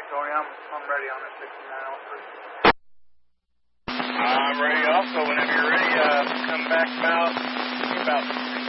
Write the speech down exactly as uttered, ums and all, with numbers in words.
Tony, I'm, I'm ready on it, sixty-nine oh three. I'm ready also. Whenever you're ready, uh, come back about, about